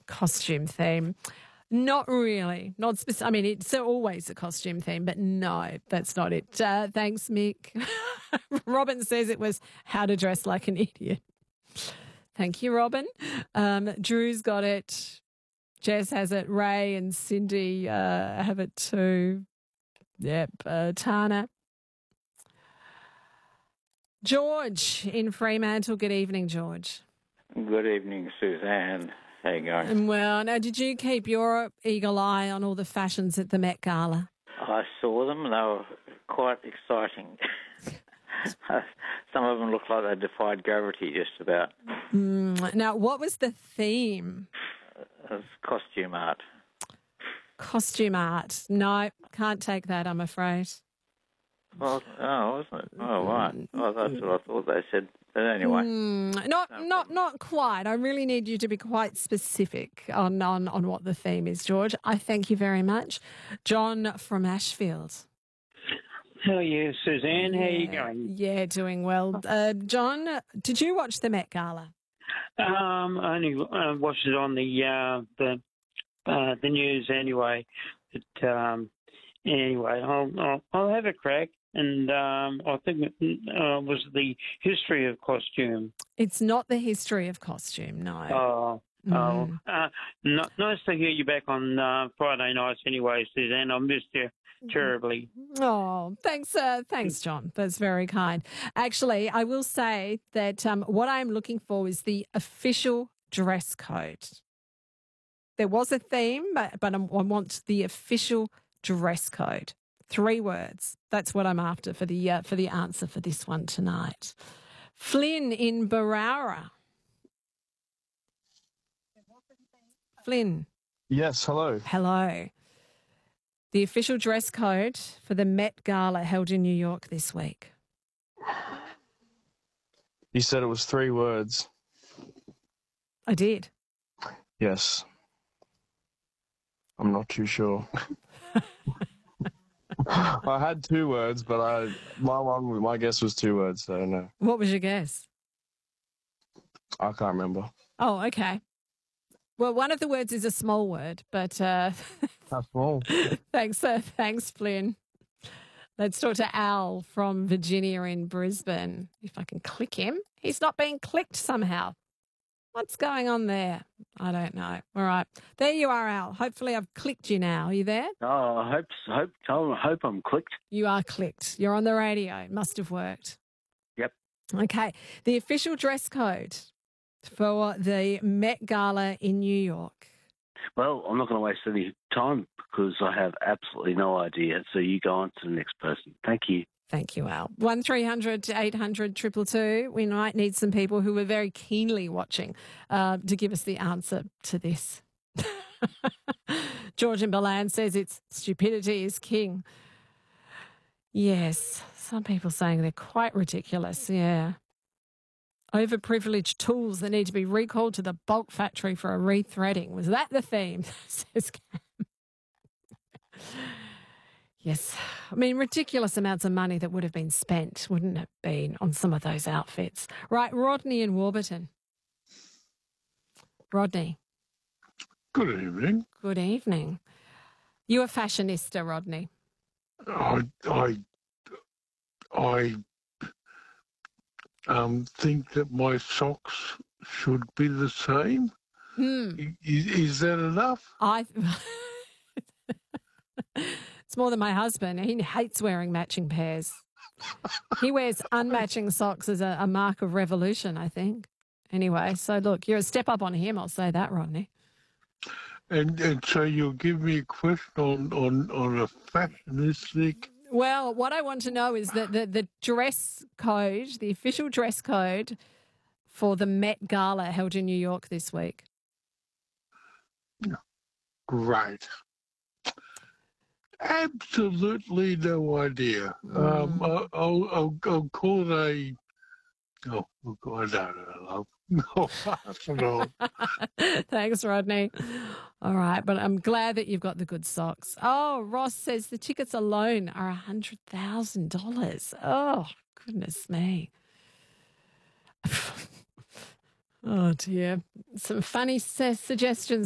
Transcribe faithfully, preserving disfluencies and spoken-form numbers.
costume theme. Not really. Not specific. I mean, it's always a costume theme, but no, that's not it. Uh, thanks, Mick. Robin says it was how to dress like an idiot. Thank you, Robin. Um, Drew's got it. Jess has it. Ray and Cindy uh, have it too. Yep. Uh, Tana. George in Fremantle. Good evening, George. Good evening, Suzanne. How you going? Well, now, did you keep your eagle eye on all the fashions at the Met Gala? I saw them. They were quite exciting. Some of them looked like they defied gravity just about. Mm. Now, what was the theme? It was costume art. Costume art. No, can't take that, I'm afraid. Well, oh, wasn't it? Oh, right. Oh, that's what I thought they said. But anyway. Mm, not no not not quite. I really need you to be quite specific on, on, on what the theme is, George. I thank you very much. John from Ashfield. How are you, Suzanne? Yeah, How are you going? Yeah, doing well. Uh, John, did you watch the Met Gala? Um, I only uh, watched it on the uh, the uh, the news anyway. But um, anyway, I'll, I'll I'll have a crack. And um, I think it uh, was the history of costume. It's not the history of costume, no. Oh, Mm. oh. Uh, n- nice to hear you back on uh, Friday nights anyway, Suzanne. I missed you terribly. Oh, thanks, uh, thanks, John. That's very kind. Actually, I will say that um, what I'm looking for is the official dress code. There was a theme, but, but I want the official dress code. Three words. That's what I'm after for the uh, for the answer for this one tonight. Flynn in Barara. Flynn. Yes, hello. Hello. The official dress code for the Met Gala held in New York this week. You said it was three words. I did. Yes. I'm not too sure. I had two words, but I my one my guess was two words, so no. What was your guess? I can't remember. Oh, okay. Well, one of the words is a small word, but uh, How small? thanks, uh, thanks, Flynn. Let's talk to Al from Virginia in Brisbane. If I can click him, he's not being clicked somehow. What's going on there? I don't know. All right, there you are, Al. Hopefully, I've clicked you now. Are you there? Oh, I hope, hope, I hope I'm clicked. You are clicked. You're on the radio. It must have worked. Yep. Okay. The official dress code for the Met Gala in New York. Well, I'm not going to waste any time because I have absolutely no idea. So you go on to the next person. Thank you. Thank you, Al. one three hundred eight hundred two two two. We might need some people who are very keenly watching uh, to give us the answer to this. George in Milan says it's stupidity is king. Yes, some people saying they're quite ridiculous, yeah. Overprivileged tools that need to be recalled to the bulk factory for a rethreading. Was that the theme? Says Cam. Yes. I mean, ridiculous amounts of money that would have been spent, wouldn't it, been on some of those outfits? Right, Rodney in Warburton. Rodney. Good evening. Good evening. You a fashionista, Rodney? I, I, I um, think that my socks should be the same. Hmm. Is, is that enough? I... It's more than my husband. He hates wearing matching pairs. He wears unmatching socks as a, a mark of revolution, I think. Anyway, so look, you're a step up on him, I'll say that, Rodney. And and so you'll give me a question on, on, on a fashionistic... Well, what I want to know is that the, the dress code, the official dress code for the Met Gala held in New York this week. Great. Absolutely no idea. Mm. Um, I- I'll, I'll, I'll call it a... Oh, I don't know. No, I don't know. Thanks, Rodney. All right, but I'm glad that you've got the good socks. Oh, Ross says the tickets alone are one hundred thousand dollars. Oh, goodness me. Oh, dear. Some funny su- suggestions.